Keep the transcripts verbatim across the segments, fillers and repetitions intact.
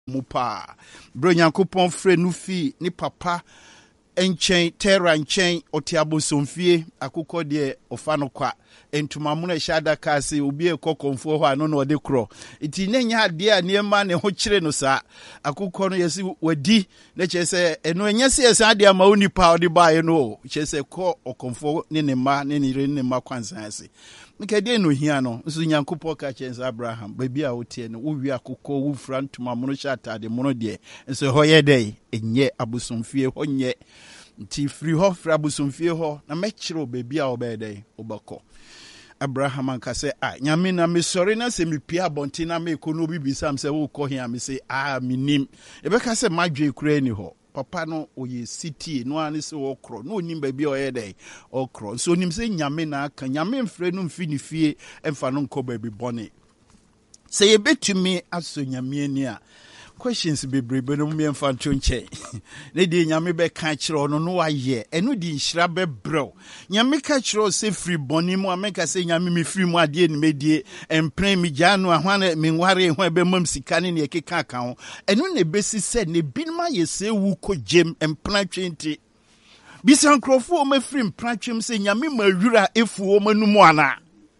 mupa bro Nyankopon frɛ no fi ni papa enchen terra enchen otiabo somfie akukọ de ofa no kwa entuma mu na hyada ka se obi ekokonfo ho ano na ode kro iti nenya ade a niema ne ho kyere no sa akukọ no yesi wadi na kyese eno enya se yesa ade ama onipa ode baaye no kyese ko okonfo ne ne ma ne ne ne ma kwansan ase nkede no hia no nso Nyankopon ka kyese Abraham baby a wotie no wo wi akukọ wo fra ntuma mu no hyata de mu no de nso ho ye dai enye abosomfie ho nye nti free ho fra abosomfie ho na mekire baby a obede obako Abraham anka say ah nyame na me sori na se me pia bonti na me ko no bibisam se wo ko hia me say ah minim e be ka say madwe kura ni ho papa no oye city no ani se wo kro no onim baby oyede okro so onim se nyame na aka nyame mfre no mfi ni fie emfa no nko baby bone say ye betumi aso nyame ani a questions bebrebe no me mfa ntonche ne di nyame be ka kire no no waye eno di nhira be brew nyame ka kire se free boni mu ameka se nyame me free mu ade ni medie empren mi janu ahwane me nware ho ebe mam sika ne ne keka aka ho eno ne besi se ne binma ye se wu ko jem empran twenty bisan krofo o ma free empran twem se nyame ma wura efu o manumu ana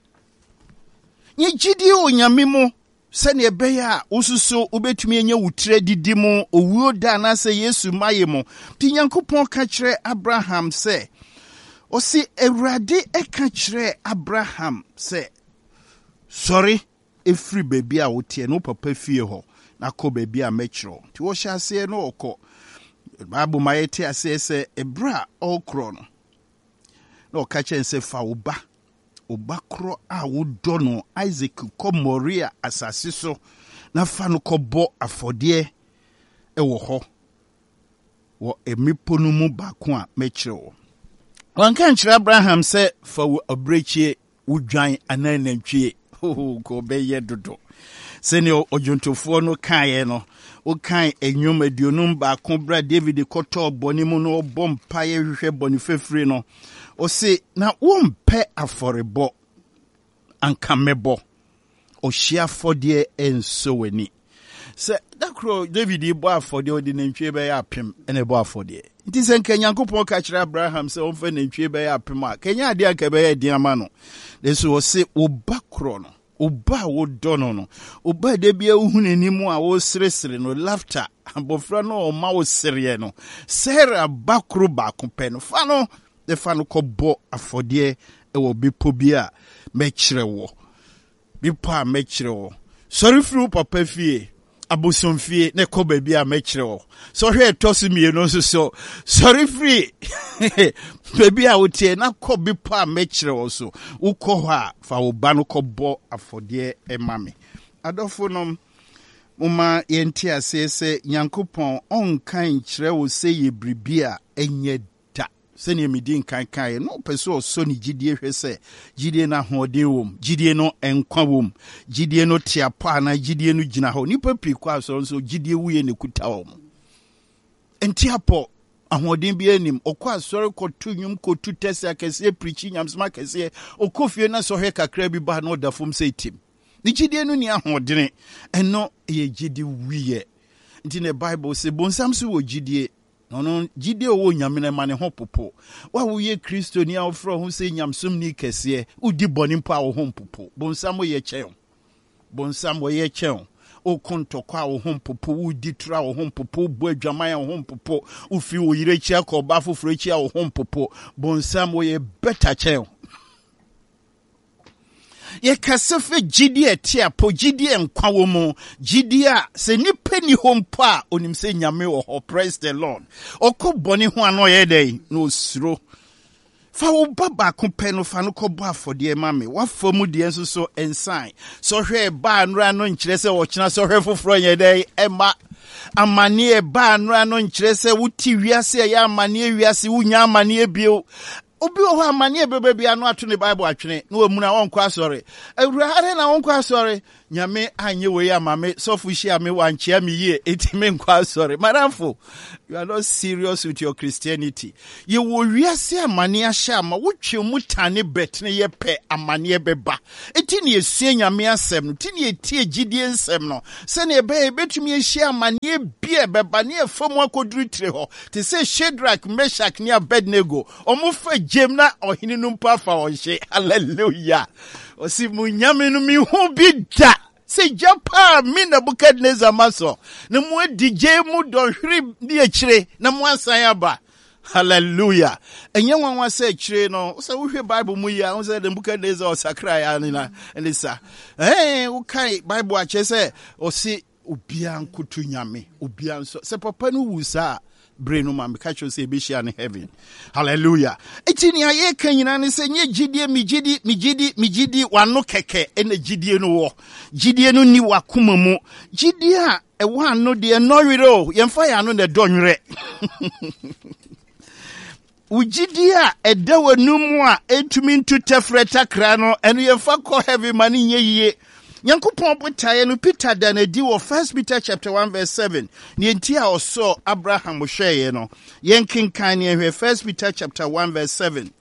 nye gidi o nyame mu sene ebeya ususo ubetumi enye wutre didi mu owuo da na se Yesu maye mu ti Nyankopon ka kire Abraham se osi Ewurade e ka kire Abraham se sorry efri baby a wotie no papa fie ho na ko baby a mekiro ti wo hya se no okọ babu mayete ase se ebra okro no no ka kire se fa wo ba obakro a wodo no Isaac ko Moria asase so na fa no kɔbɔ afɔde ɛwɔ hɔ wɔ emipo no mu baako a mekyerew wanka nkyerɛ Abraham sɛ fa wo abrechie wodwan ananantwie ho ko bɛyɛ dodo sɛne ojontofo no kae no o kan enyom aduonum baako bra David kɔtɔ bɔne mu no ɔbɔ mpae hwehwɛ bɔne fefiri no o se na wompe aforebo anka mebo o hia fodie enso weni se dakro David bo afodie odi nantwie be ya apem ene bo afodie nti se nka Nyankopon ka kire Abraham se o mfa nantwie be ya apem a kenya ade anka be ya di ama no leso o se o bakro no oba wo dono no oba de bia uhunanimu a wo seresere no laughter abofra no o ma wo sere no Sarah bakro ba kompe no fa no de fa no kɔbɔ afɔde e wo bipo bia mekire wo bipo a mekire wo sorry fru papa fie abosom fie ne kɔ ba bia mekire wo so hwe tosi mie no so so sorry free baby a wotie na kɔ bipo a mekire wo so ukɔ hɔ a fa wo ba no kɔbɔ afɔde e mame adofo no muma yenti ase se Nyankopon onkan kire wo se ye bribia enye sene medin kan kan no peso so ni gidie hwese gidie na hoden wom gidie no enkwa wom gidie no tiapa na gidie no gina ho nipa piko aso so gidie wuye ne kuta wom entiapo ahoden bi anim okwa asore kotu nwum kotu tese akese preachi nyamsma kese okofie na so hwe kakra bi ba na odafom setim ni gidie no ni ahoden eno ye gidie wiye nti ne Bible se bonsam so wo gidie no no gide owo nyame na mane ho popo wa wo ye Kristo ni awfro ho se nyamsom ni kese udi boni mpa wo ho popo bonsam ye kyen bonsam wo ye kyen o kontokwa wo ho popo udi tra wo ho popo bo adwaman wo ho popo ufi wo yire chi akoba foforo chi wo ho popo bonsam wo ye better kyen ye kasefe gidi etia po gidi enkwa wo mu gidi a se nipa ni hompo a onim se nyame wo ho praise the Lord okoboni ho ano ye dey no suro fa wo baba kompe no fa no kobo afode mame wa famu de enso so ensign so hwe ba anura no nkire se wo kina so hwe foforo ye dey ema amane e ba anura no nkire se wuti wiase ya amane wiase wunya amane bio obi o amane bebe bia no ato ne Bible atwene na wamuna wonkwa asore awurade na wonkwa asore nyame anye we ama me sofu hia me wanchia me ye etime nkwa sorry maramfo you are not serious with your Christianity. You wo wiase amane ahya ama wotwe mutane bet ne ye pe amane beba eti ne esue nyame asem no ti ne etie gidie nsem no se ne be betumi ehia amane bia beba ne efamu akoduru tire ho te se Shadrach, Meshach ne Abednego omo fa gem na ohene no mpa fa onhye. Hallelujah. Osi munyame no mi hu bi da se japa mi Nebukadnezar maso na mu adije mu dohwere bi akire na mu asan aba. Hallelujah. Enye wanwa se akire no so wo hwe Bible mu ya wo se Nebukadnezar osakra ya na elisa eh wo kai Bible a che se osi obia nkoto nyame obia nso se papa no wusa brenu ma catch you say be share in heaven. Hallelujah. Eti ni aye kan nyina ne se nye gidie mi gidi mi gidi mi gidi wano keke ene gidie no wo gidie no ni wakoma mu gidie a e wa no de no wiro yemfa ya no ne donwere ugidie a eda wanumu a etumi ntu tefreta kra no eno yemfa ko heaven mani nye yie Yankupon putaye no Peter danedi wo First Peter chapter one verse seven. Ni enti a oso Abraham hweye no. Yenkinkan ne hwe First Peter chapter one verse seven.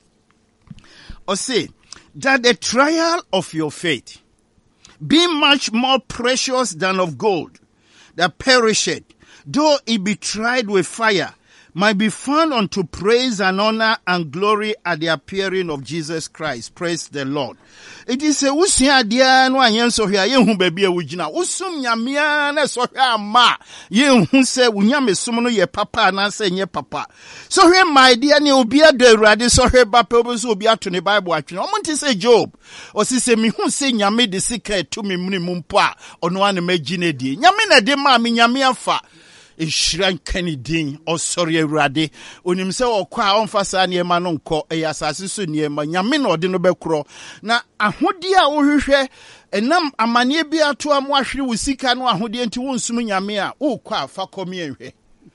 O say that the trial of your faith, being much more precious than of gold, that perisheth, though it be tried with fire, might be found unto praise and honor and glory at the appearing of Jesus Christ. Praise the Lord. It is a usia dia no anyen so hia ye hu ba bia wugina usum nyamea na so hia ma ye hu se unyame sum no ye papa na se nye papa so hia my dia ne obi ado awurade so hia ba pe obi so obi ato ne Bible atwene o monte se Job o si se mi hu se nyame de secret to me mu mpo a ono ane magine die nyame na de ma me nyame afa Ishran Kennedy or sorry Rade unim se okwa onfasa niema no nko e asase so niema nyame na ode no bekro na ahode a wo hwehwe enam amane bi ato am ahwere wo sika no ahode enti wo nsum nyame a wo kwa afa komi enhwe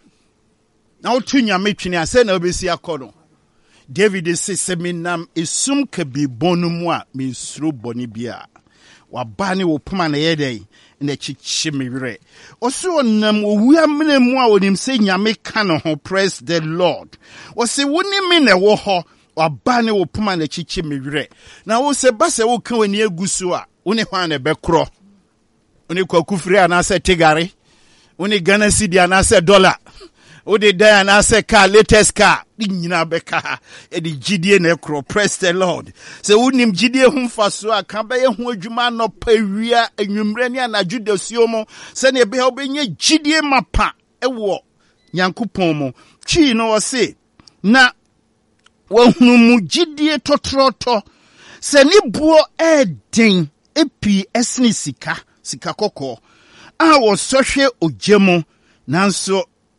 na wo tu nyame twene ase na obesi akono David se seminam esum ka bi bonu mu a me suro boni bia wabane wo poma na yedai na chichi mewere oso onam owu amene mu a onim se nyame ka no ho. Praise the Lord. O se woni me na wo ho wabane wo poma na chichi mewere na wo se ba se wo ka wani agusu a woni hwan na bekro woni kwakufri ana se tigare woni Ghana cedi ana se dollar Ode da na se car latest car di nyina beka e di gidie na ekro. Praise the Lord. Se wonim gidie hu mfaso a kan be hu adwuma no pawia anwumre ne anadwo dasio mo se ne be obenye gidie mapa ewo Nyankopon mo twi no wo se na wahunu mu gidie totroto se ne buo eden epi esne sika sika kokko a wo sohwe ogyemo nanso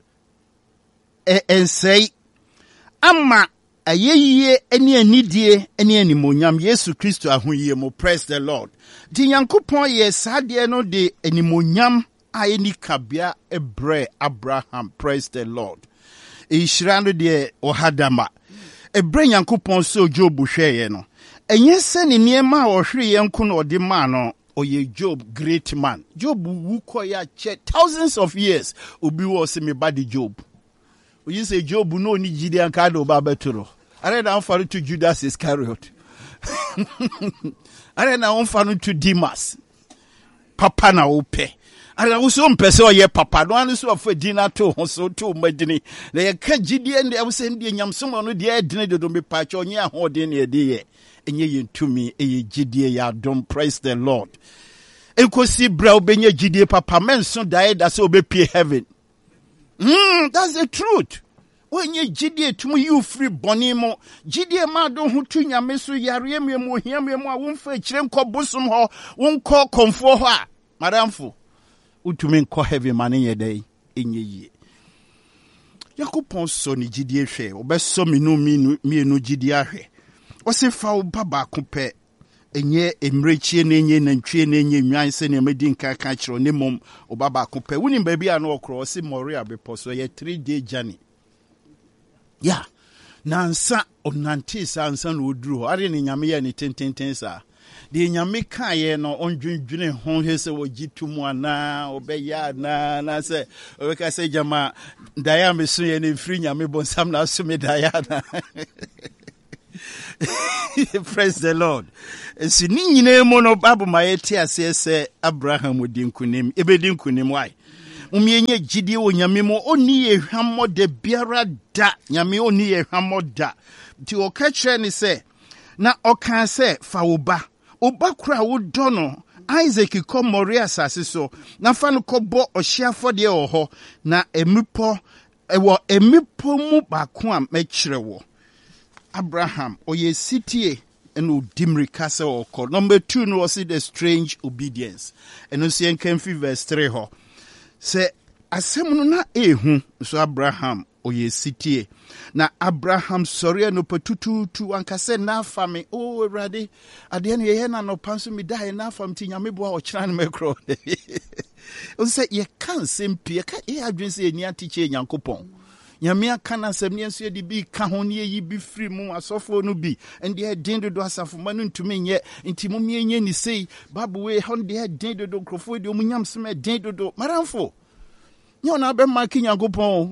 e ensei ama ayeye eni anidie eni animonyam Yesu Kristo ahoyie mo. Praise the Lord. Di Nyankopon ye sade no de animonyam a eni kabia ebre Abraham. Praise the Lord. E shirano de ohadama ebre Nyankopon so Job hweye no enye se ne niema a ohwere yenko no de ma no oye Job great man. Job wu koya che thousands of years obi wo se me body Job. You say Job no ni jidi ankado babeturo. Are na onfaru to Judas Iscariot. Are na onfaru to Demas. Papa na ope. Are na uso mpese oye papa no anu so afa dina to so to madini. Na ye ka jidi ende awse ndi nyamsom no de adine de do me pa che onye ahode na ede ye. Enye yentumi eye jidi ya dom. Praise the Lord. Enkosi bra obenye jidi papa menso dae da se obepie heaven. Hmm, that's the truth. When you jidie to you free bonimo, jidie ma do hu tu nyame so yare mu hiam mu a wonfa kire nko bosom ho, wonko komfo ho a, madamfo. Utumi nko heavy mane ye dai enye yie. Yakopon so ni jidie hwe, obeso minu minu mienu jidie ahwe. O se fa wo baba kope enye emrechie na enye nantwie na enye nwan se na medi nka ka kiro ne mom obaba kope woni ba bia na okro se Moria beposo ye three day journey ya nansa onante sa ansa na oduru are ne nyame ye ne tententen sa The Yamika ye no on dwendwene ho hese wo gitumu ana obeya na na se we ka se jama daya me so ye ne free nyame bonsam na so me daya na. Praise the Lord. So ni nyina mu no Bible ma yeti ase se Abraham odinkunim ebedinkunim why umienye gidie wo nyame mu oni ye hwammo de biara da nyame oni ye hwammo da ti o ka kire ni se na o kan se fa wo ba oba kura wo dɔ no Isaac kɔ Moria asase so na fa no kɔbɔ ɔhyiafo de wɔ hɔ na emipɔ ɛwɔ emipɔ mu baako a mɛkyerɛ wo Abraham oye sitie eno dimri kase oko. Number two no was the strange obedience. Eno si enkenfi verse three ho. Se asem no na ehu so Abraham oye sitie. Na Abraham sorry no petutu tu ankase na fami oh ready ade no ye na no panso mi dai na fam ti nyame bo a o kira no mekro. O se ye kan sempi ka e adwen se eni atiche Nyankopɔn. Nyamia kana semne nso de bi ka ho ne yi bi free mu asofo no bi and they den do asafo ma no ntumi nye ntimo mienye ni sei babu we hon de den do krofo de omunyam sem den do maramfo nyo na be ma Nyankopɔn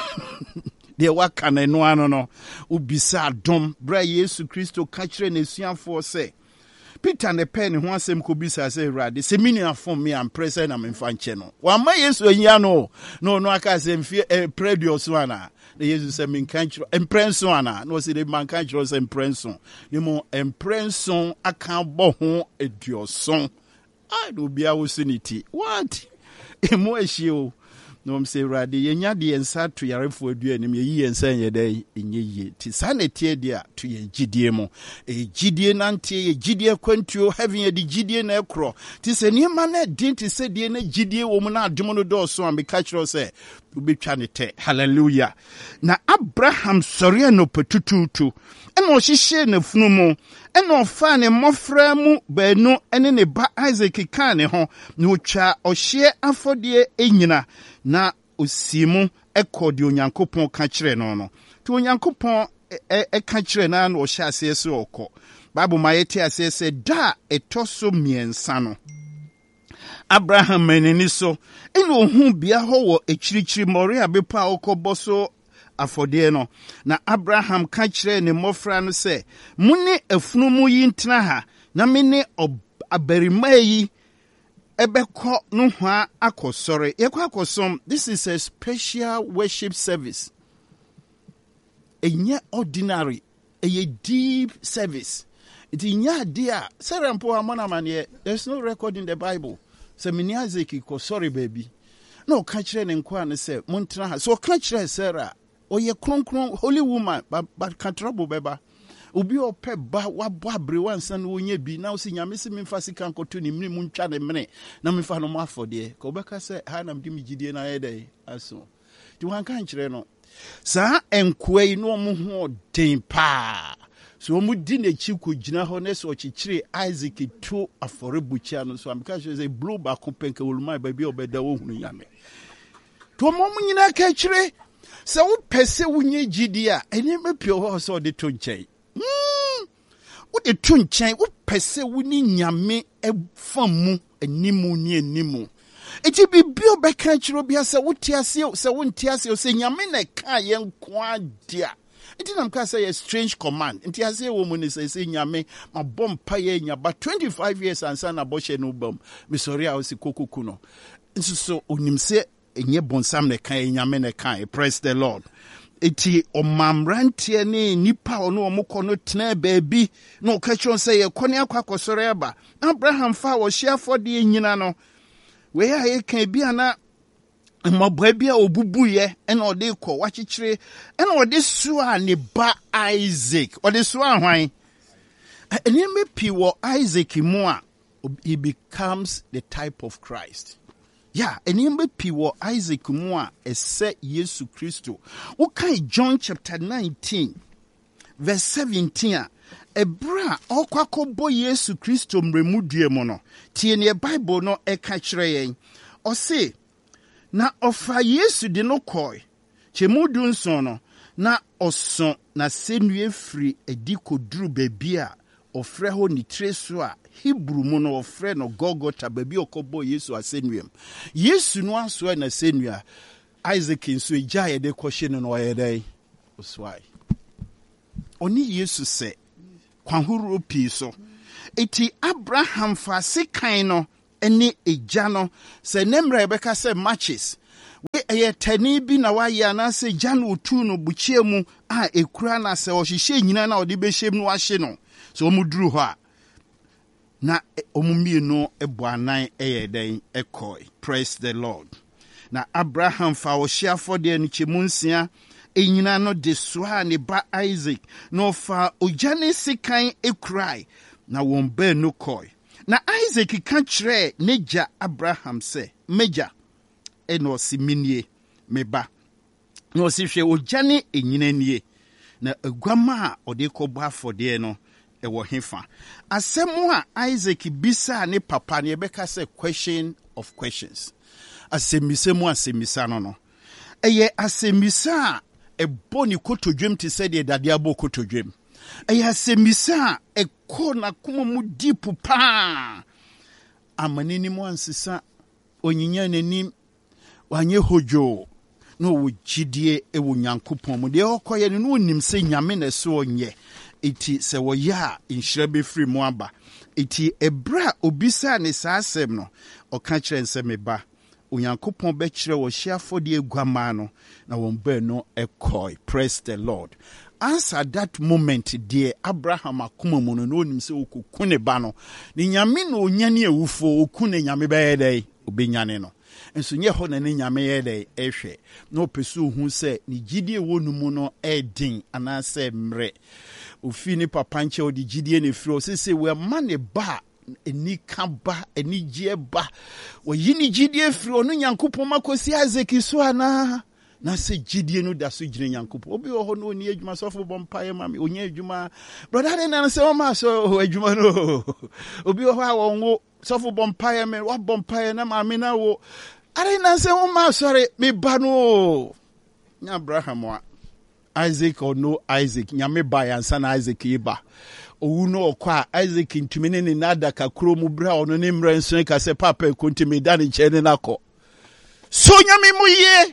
de waka na no ano no ubisa dom bra Yesu Kristo ka kire na suafo se Peter ne pen ho asem ko bisa se Awurade se mini afom me am present na me fa nche no wa ma Yesu anyia no no no aka se mfie predio so ana na Yesu se me kan kiro emprenso ana no se de man kan kiro se emprenso ni mo emprenso aka bo ho eduoson ai do bia wo siniti what emo ehie o no mse Awurade yenya de ensa to yarefo adu anim ye ensa ye dai enye ye ti sanete dia to ye gidie mo e gidie nante ye gidie kwantuo heaven ye di gidie na ekro ti se ni ma na din ti se die na gidie wo mu na adom no do so am be catch se ubetwa ne te hallelujah na Abraham sori no petututu eno hihye na funu mu eno fa ne mofra mu baanu ene ne ba Isaac kan ne ho na otwa ohye afodie enyina na osimu ekodi Onyankopɔn ka kire no no to Onyankopɔn e ka kire na na ohye ase ese okɔ Bible ma yeti ase ese da etoso miensa no Abraham menini so eno hu bia ho wo ekirikyiri Moria bepa okɔbɔ so afode no na Abraham ka kire ne mofra no se muni afunu mu yi ntena ha na mene abarima yi ebeko no hwa akosore yekwa akosom. This is a special worship service, enye ordinary, a deep service. It inya dia serampo amana mane. There's no record in the Bible se mini Isaac ko sorry baby no ka kire ne nkwa ne se montra ha so ka kire Sarah oye kronkron holy woman but but ka trouble beba obi ope ba wabo abre wansa no onye bi na osi nyame se memfa sika nkoto ni mni muntwa ne mene na memfa no mafode ko beka se ha na mdi migidie na yede aso ti wan kan kire no sa enkwai no mo ho den pa so mu di na chi ko gina ho na so chichire Isaac to aforebuchia no so am ka say blow back penka woluma ba bi obeda wo hunu nyame to mo mu nyina ka kire se wo pese wunye gidi a eni mepio ho so de to nchen mm wo de to nchen wo pese wuni nyame efamu animu ni animu eti bibio be ka kire bia se wo tiase se wo ntiase se nyame na ka ye nkwa dia eti nam ka say a strange command enti ase wo mu ni say say nyame ma bompa ye nya ba twenty-five years ansa na boshe no bam mi sorry a o si kokuku no nso so onim se enye bonsam ne kan nyame ne kan. Praise the Lord. Eti omamrantie ne nipa ono omukọ no tena baabi no ka chon say ye kone akwa kosore aba Abraham fa wo hia fode nyina no we ya ye kan bi ana mabwa bia obubuye ena ode kɔ wachichire ena ode suwa ne ba Isaac ode suwa hwan eni me pi wo Isaac mu a he becomes the type of Christ. Yeah, eni me pi wo Isaac mu a ese Yesu Kristo. Wokai John chapter nineteen verse seventeen a ebra okwakobo Yesu Kristo mremudue mu no tie ne Bible no eka kire yen o se na ofa Yesu de no koi chemudu nson no na oso na senue firi edi koduru bebia ofre ho ni treso a Hebrew mu no ofre no Golgotha baby okobo Yesu asenuam Yesu no aso na senua Isaac nso eja ye de kwhye no no ye dai oswai oni Yesu se kwanhuru pi so eti Abraham fa sekan no ene eja no se nemra ebeka se matches we eye tani bi na wa ya na se jan otu no buchie mu a ekura na se ohihye nyina na odi behyem no ahye no so omuduru ho a na omumie no ebuanan eye den ekoi. Praise the Lord. Na Abraham fa ohia fode ni chemunsia enyina no de soa ne ba Isaac no fa ojane sekan ekrai na won ba no koi. Na Isaac ka kire neja Abraham se meja eno si minie meba no si hwe ojane enyina nie na aguama a ode kɔbɔ afɔde no ewo hefa asɛm a Isaac bisa ne papa ne bɛka sɛ question of questions asɛmisa mu asɛmisa no no ɛyɛ asɛmisa a ɛbɔ ne kotodwem te sɛ deɛ dade abɔ kotodwem ɛyɛ asɛmisa a ɛkɔ na kuma mu deep pa amanini mu ansesa onyinya n'anim wanye hojo no wo gidie e wo Nyankopɔn mu de okoye no onim se nyame na so onye eti se wo ya inhira be free mu aba eti ebra obisa ne saasem no oka kire nse meba Onyankopɔn be kire wo hyiafo de aguama no na won ba no ekoi. Praise the Lord. Answer that moment dear Abraham akoma mu no onim se okuku ne ba no ne nyame no onyane awufo okune nyame be yedai obenyane no enso nye ho na ne nyame ye de ehwe na opesu hu se ni gidie wonu mu no edin anase mre ofi ni papa nche odi gidie ne firo sese we ma ne ba eni kaba eni gie ba wo yini gidie firo no Nyankopɔn makosi Isaac so ana na se gidie no da so gire Nyankopɔn obi ho no oni adwuma sofo bompaye mami onye adwuma brother den na se o ma so adwuma no obi ho a wonwo sofo bompaye me wa bompaye na mami na wo are na se o ma sorry me ba no nya Abraham wa Isaac or no Isaac nyame ba yansa na Isaac iba owu no okwa Isaac ntumi ne nada kakro mu bra ono ne mra nso ka se papa kontimi da ne chene nako so nyame mu ye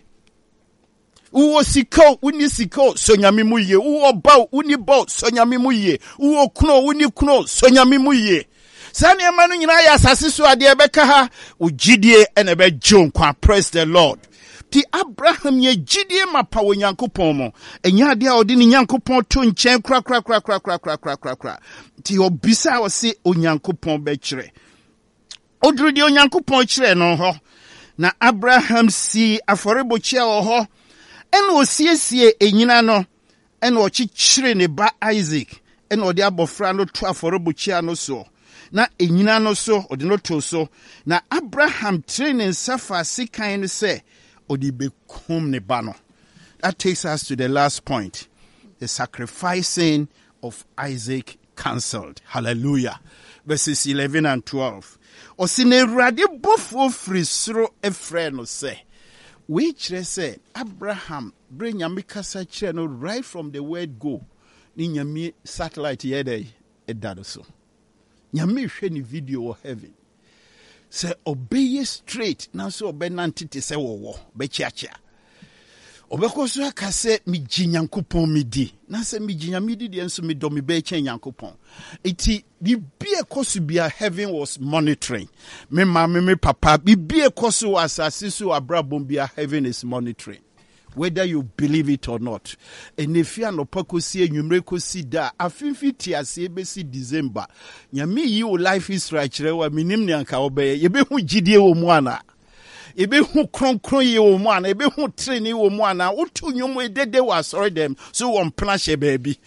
uwo siko uni siko so nyame mu ye uwo ba uni ba so nyame mu ye uwo kuno uni kuno so nyame mu ye sani amanu nyina ya asase so ade ebeka ha ugidie ene be jon kwa. Praise the Lord. Ti Abraham ye gidie mapa wo Nyankopɔn mo enya ade a odi ni Nyankopɔn to nchen kra kra kra kra kra kra kra kra kra ti obisa wo se Onyankopɔn be kire oduru di Onyankopɔn kire no ho na Abraham si aforebochia wo ho ena osiesie enyina no ena ochichire ne ba Isaac ena odi abofra no to aforebochia no so na enyina no so odi no to so na Abraham training safa sikan no se odi bekum ne ba no. That takes us to the last point, the sacrificing of Isaac cancelled. Hallelujah. Verses eleven and twelve. Osine rade bofo frisro efre no se which say Abraham bring yamikasa kire no right from the word go ni nyame satellite yede edado so nyame hwe ni video of heaven say obey straight na so obenantete say wo be chiachia obekoso aka say mi ginyankopon mi di na say mi ginyame di de enso mi do mi be chen nyankopon iti bibie koso bia heaven was monitoring me ma me me papa bibie koso asase so abrabom bia heaven is monitoring whether you believe it or not. And if you are no pakosi enwumre kosi da afinfi ti ase be si December nyame yi o life is right rewa minim ne anka obeye ye be hu gidie wo mu ana ye be hu kronkron ye wo mu ana ye be hu training wo mu ana utu nwom edede wa sorry them so won plan she baby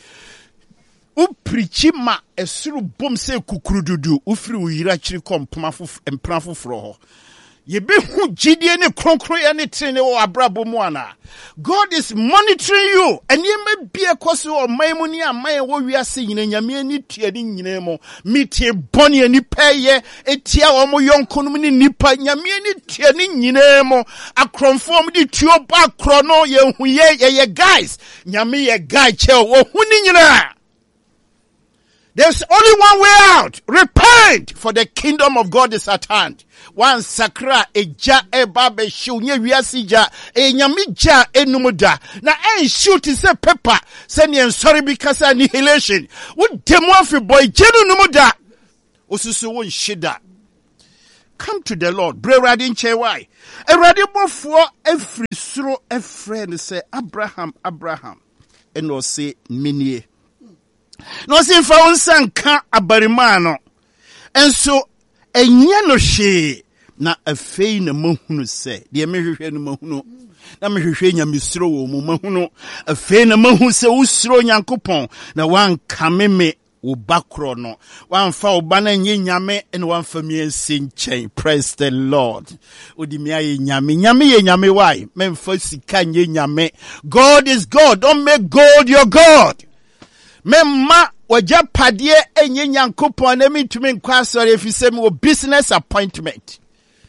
u preach ma esuru bom se kukurududu u firi u yira kiri kompma fu empran foforo ho ye be hu gidie ne kronkron ye ne training wo abrabo mu ana. God is monitoring you and ye may be a cause of my money and my what we are saying in Yamia ni tiadi nyinemo miti boni and nipaye etia omo yon konumini nipa Yamia ni tiadi nyinemo a conform di tio back chrono ye huye ye ye guys Yami ye guy che wo huni nyina There's only one way out. Repent, for the kingdom of God is at hand. One sakra eja eba be shu nye wiasija e nyamija enumuda na en shoot is a pepper send yen sorry because annihilation. What demo fi boy jenu numuda osusu won shida. Come to the Lord. Bre radin che why. E radin for every sro a friend say Abraham Abraham and no say minie. No sin fa unsan ka abarimano. And so enye no hwe na afei na mahunu se de mehwehwe no mahunu na mehwehwe nyamesro wo mu mahunu afei na mahu se usro nyankopon na wan kameme wo bakro no wan fa wo bana nye nyame ene wan fa mi enchen. Praise the Lord. Odi mi aye nyame nyame ye nyame why memfa sika nye nyame. God is God. Don't make God your God. Memma waja padie enye nyankopon na mitumi nkwa sori efise me wo business appointment.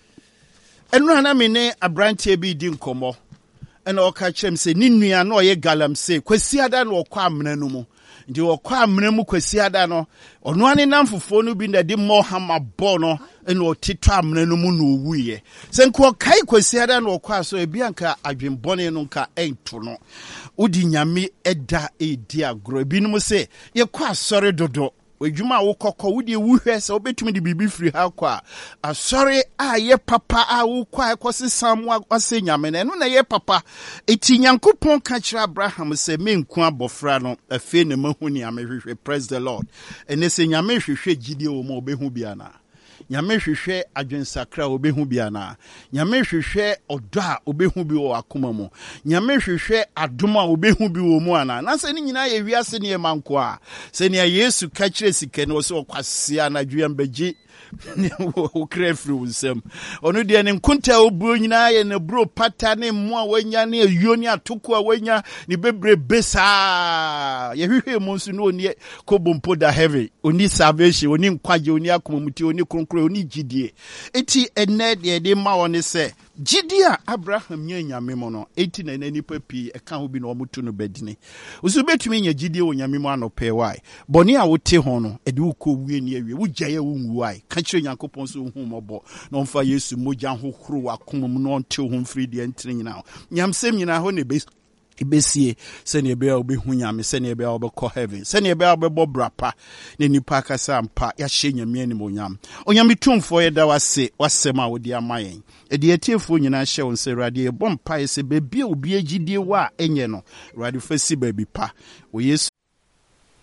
Enu na me ne abrantie bi di nkomo. Ena o ka kyerem se ni nua na oye galam se kwasi ada na okwa amena no mu. Ndi okwa amena mu kwasi ada no ono ane namfofo no bi na di mo hama bo no ena otito amena no mu no owuye. Se nko kai kwasi ada na okwa so ebi anka adwenbone no nka ento no. Udi nyame eda edi agro bi no se ye kwa sori dodo. Ejuma wo kokko wudi wuhwe se obetumi di bibi free ha kwa asori a ye papa a wo kwa ekosi samwa ase nyame na no na ye papa eti nyankopon ka kira Abraham se me nku abofra no afi ne mahuni amehwehwe. Praise the Lord. Ene se nyame hwehwe gidie wo ma obehu bia na nyame hwehwe adwensakra obehu bia na nyame hwehwe odo a obehu bi wo akoma mu nyame hwehwe adoma obehu bi wo mu ana na se ni nyina ye wiase ne manko a se ne Yesu ka kire sike ne wo se okwase na dwuam bagye wo krefri unsem onu de ne nkunta oburo nyina ye ne bro pata ne mo a wanya ne ayuo ne atoko a wanya ne bebre besa ye hwehwe mo nsu no oni kobompo da heavy oni salvation oni nkwaje oni akomamuti oni kronkro oni gidie eti ene de de ma woni se Jidia Abraham nye nyame mo no eti na nani papi e ka ho bi na omutu no badine usu betumi nya jidie wo nyame mo anope wai boni a wote ho no e de uko wie ni awie wo gyaye wo nwu wai ka kire nyankopon so hu mobo no mfa Yesu moja hohoro akomam no nte ho mfiri de ntire nyina nyamsem nyina ho ne be ibesie sene ebe obehu nyame sene ebe obekọ heaven sene ebe obebo brapa ne nipa kasa mpa ya hye nyame ani monyam onyame tumfo ye da wase wasema wodi amayen edi etiefo nyina hye won se rade e bompa ese bebia obi agidie wa enye no rade fasi baby pa wo Yesu